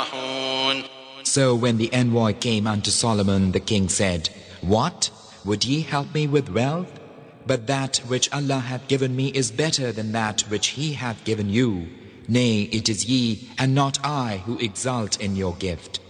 تفرحون. So when the envoy came unto Solomon, the king said, What? Would ye help me with wealth? But that which Allah hath given me is better than that which He hath given you. Nay, it is ye and not I who exult in your gift.